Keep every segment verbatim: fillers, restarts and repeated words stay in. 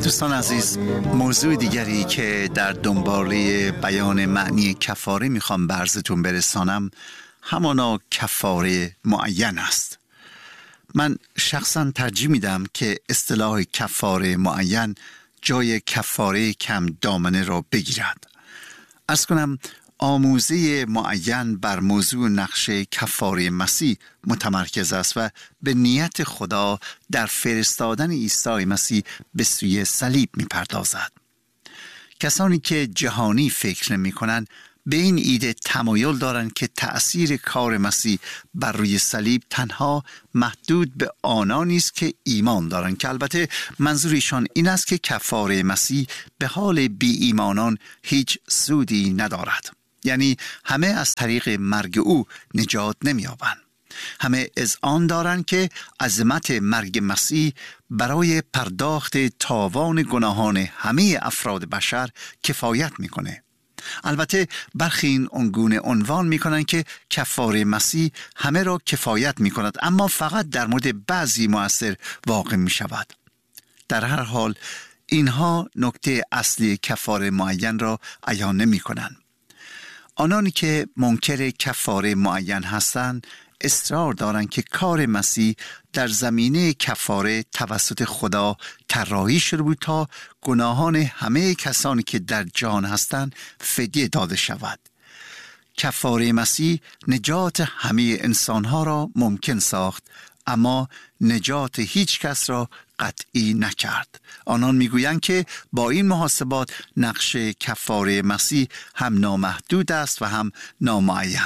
دوستان عزیز، موضوع دیگری که در دنباله بیان معنی کفاره میخوام به عرضتون برسانم همانا کفاره معین است. من شخصا ترجیح میدم که اصطلاح کفاره معین جای کفاره کم دامنه را بگیرد. عرض کنم آموزه معین بر موضوع نقش کفاره مسیح متمرکز است و به نیت خدا در فرستادن عیسی مسیح به سوی صلیب می‌پردازد. کسانی که جهانی فکر نمی‌کنند به این ایده تمایل دارند که تأثیر کار مسیح بر روی صلیب تنها محدود به آنانی است که ایمان دارند، که البته منظور ایشان این است که کفاره مسیح به حال بی ایمانان هیچ سودی ندارد. یعنی همه از طریق مرگ او نجات نمی‌یابند. همه اذعان دارند که عظمت مرگ مسیح برای پرداخت تاوان گناهان همه افراد بشر کفایت می‌کند. البته برخی این عنگونه عنوان می‌کنند که کفاره مسیح همه را کفایت می‌کند، اما فقط در مورد بعضی مؤثر واقع می‌شود. در هر حال اینها نکته اصلی کفاره معین را عیان نمی‌کنند. آنانی که منکر کفاره معین هستند اصرار دارند که کار مسیح در زمینه کفاره توسط خدا طراحی شده بود تا گناهان همه کسانی که در جهان هستند فدیه داده شود. کفاره مسیح نجات همه انسانها را ممکن ساخت، اما نجات هیچ کس را قطعی نکرد. آنان میگویند که با این محاسبات نقش کفاره مسیح هم نامحدود است و هم نامعین.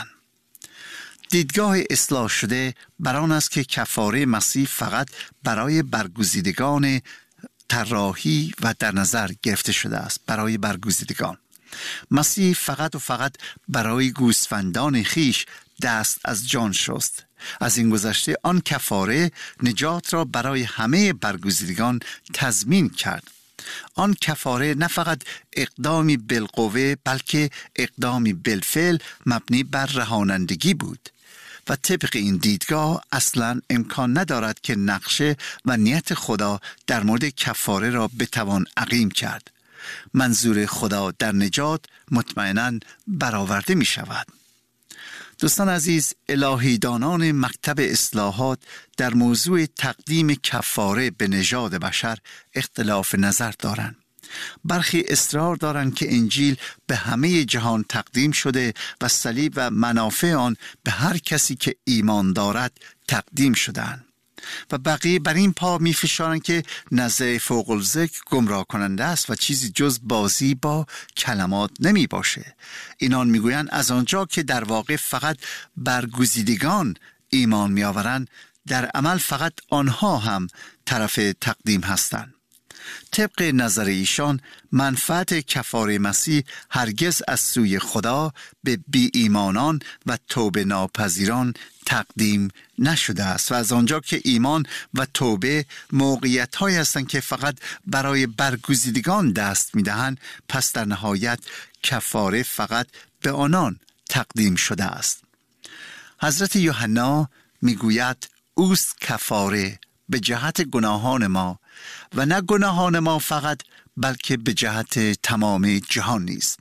دیدگاه اصلاح شده بر آن است که کفاره مسیح فقط برای برگزیدگان طراحی و در نظر گرفته شده است. برای برگزیدگان مسیح فقط و فقط برای گوسفندان خیش دست از جان شست. از این گذشته آن کفاره نجات را برای همه برگزیدگان تضمین کرد. آن کفاره نه فقط اقدامی بالقوه بلکه اقدامی بالفعل مبنی بر رهانندگی بود و طبق این دیدگاه اصلا امکان ندارد که نقشه و نیت خدا در مورد کفاره را بتوان عقیم کرد. منظور خدا در نجات مطمئناً برآورده می شود. دوستان عزیز، الهیدانان مکتب اصلاحات در موضوع تقدیم کفاره به نژاد بشر اختلاف نظر دارند. برخی اصرار دارند که انجیل به همه جهان تقدیم شده و صلیب و منافع آن به هر کسی که ایمان دارد تقدیم شدند. و بقیه بر این پا می فشارند که نزع فوق الذکر گمراه کننده است و چیزی جز بازی با کلمات نمی باشه. اینان می گویند از آنجا که در واقع فقط برگزیدگان ایمان می آورند، در عمل فقط آنها هم طرف تقدیم هستند. طبق نظر ایشان منفعت کفاره مسیح هرگز از سوی خدا به بی ایمانان و توبه ناپذیران تقدیم نشده است و از آنجا که ایمان و توبه موقعیت هایی هستند که فقط برای برگزیدگان دست می دهند، پس در نهایت کفاره فقط به آنان تقدیم شده است. حضرت یوحنا می گوید اوست کفاره به جهت گناهان ما و نه گناهان ما فقط بلکه به جهت تمام جهان نیست.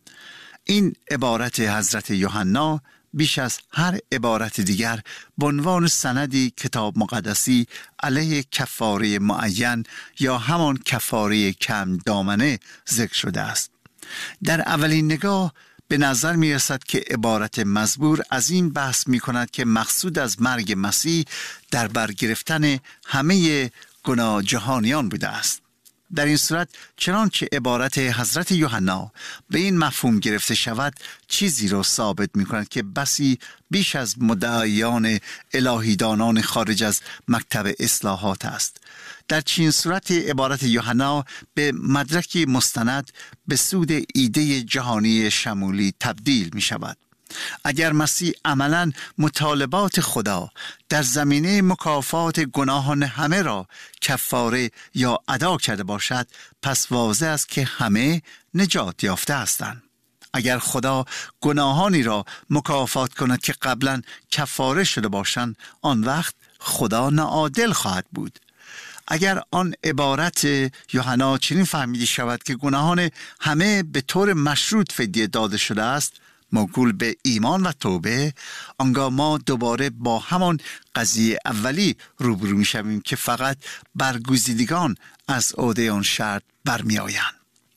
این عبارت حضرت یوحنا بیش از هر عبارت دیگر به عنوان سندی کتاب مقدسی علیه کفاره معین یا همان کفاره کم دامنه ذکر شده است. در اولین نگاه به نظر می رسد که عبارت مزبور از این بحث می کند که مقصود از مرگ مسیح در بر گرفتن همه گناه جهانیان بوده است. در این صورت چنانچه عبارت حضرت یوحنا به این مفهوم گرفته شود چیزی را ثابت می کند که بسی بیش از مدعیان الهیدانان خارج از مکتب اصلاحات است. در چنین صورت عبارت یوحنا به مدرکی مستند به سود ایده جهانی شمولی تبدیل می شود. اگر مسیح عملاً مطالبات خدا در زمینه مکافات گناهان همه را کفاره یا ادا کرده باشد، پس واضح است که همه نجات یافته هستند. اگر خدا گناهانی را مکافات کند که قبلاً کفاره شده باشند، آن وقت خدا ناعادل خواهد بود. اگر آن عبارت یوحنا چنین فهمیده شود که گناهان همه به طور مشروط فدیه داده شده است، موکول به ایمان و توبه، آنگاه ما دوباره با همان قضیه اولی روبرو می شویم که فقط برگزیدگان از عهده آن شرط برمی آیند.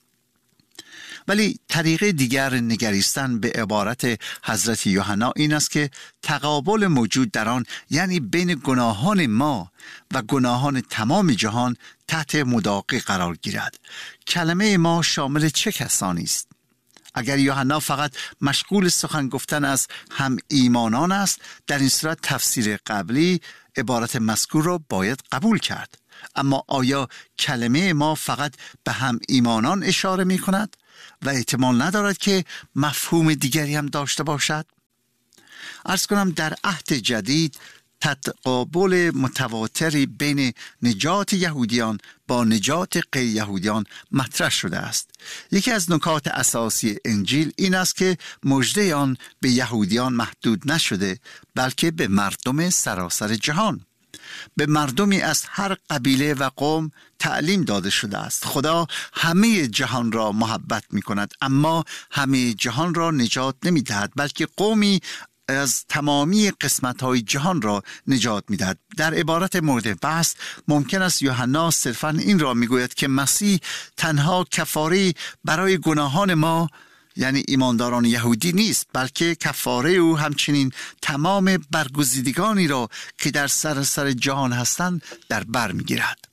ولی طریقه دیگر نگریستن به عبارت حضرت یوحنا این است که تقابل موجود در آن، یعنی بین گناهان ما و گناهان تمام جهان، تحت مداقه قرار گیرد. کلمه ما شامل چه کسانی است؟ اگر یوحنا فقط مشغول سخن گفتن از هم ایمانان است، در این صورت تفسیر قبلی عبارت مذکور را باید قبول کرد. اما آیا کلمه ما فقط به هم ایمانان اشاره می کند و احتمال ندارد که مفهوم دیگری هم داشته باشد؟ عرض کنم در عهد جدید تقابل متواتری بین نجات یهودیان با نجات غیر یهودیان مطرح شده است. یکی از نکات اساسی انجیل این است که مژده آن به یهودیان محدود نشده، بلکه به مردم سراسر جهان، به مردمی از هر قبیله و قوم تعلیم داده شده است. خدا همه جهان را محبت می کند، اما همه جهان را نجات نمی دهد، بلکه قومی از تمامی قسمت‌های جهان را نجات می‌دهد. در عبارت مورد بحث ممکن است یوحنا صرفاً این را می‌گوید که مسیح تنها کفاره برای گناهان ما، یعنی ایمانداران یهودی نیست، بلکه کفاره او همچنین تمام برگزیدگانی را که در سراسر جهان هستند در بر می‌گیرد.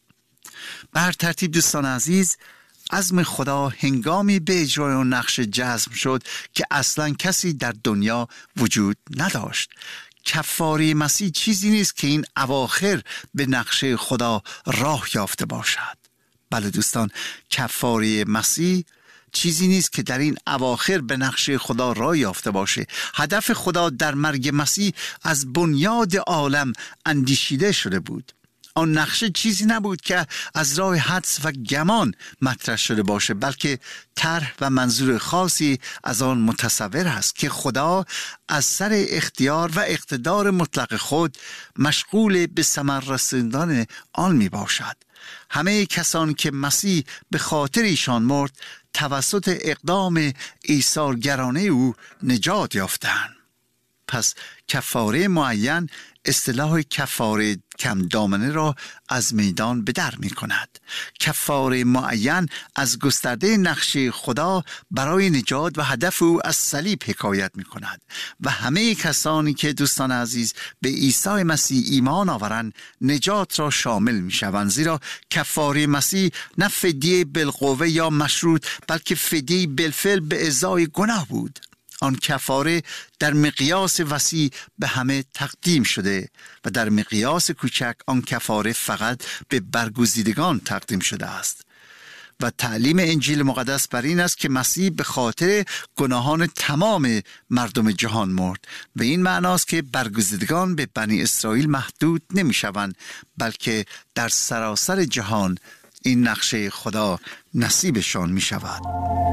بر ترتیب دوستان عزیز، عزم خدا هنگامی به اجرای اون نقشه جزم شد که اصلا کسی در دنیا وجود نداشت. کفاره مسیح چیزی نیست که این اواخر به نقشه خدا راه یافته باشد. بله دوستان، کفاره مسیح چیزی نیست که در این اواخر به نقشه خدا راه یافته باشه. هدف خدا در مرگ مسیح از بنیاد عالم اندیشیده شده بود. آن نقشه چیزی نبود که از راه حدس و گمان مطرح شده باشه، بلکه طرح و منظور خاصی از آن متصور است که خدا از سر اختیار و اقتدار مطلق خود مشغول به ثمر رساندن آن می باشد. همه کسانی که مسیح به خاطر ایشان مرد توسط اقدام ایثارگرانه او نجات یافتند. پس کفاره معین اصطلاح کفاره کم دامنه را از میدان به در می کند. کفاره معین از گسترده نقشه خدا برای نجات و هدف او از صلیب حکایت می کند و همه کسانی که دوستان عزیز به عیسی مسیح ایمان آورند نجات را شامل می شوند، زیرا کفاره مسیح نه فدیه بالقوه یا مشروط، بلکه فدیه بالفعل به ازای گناه بود. آن کفاره در مقیاس وسیع به همه تقدیم شده و در مقیاس کوچک آن کفاره فقط به برگزیدگان تقدیم شده است. و تعلیم انجیل مقدس بر این است که مسیح به خاطر گناهان تمام مردم جهان مرد و این معناست که برگزیدگان به بنی اسرائیل محدود نمی شوند، بلکه در سراسر جهان این نقشه خدا نصیبشان می شود.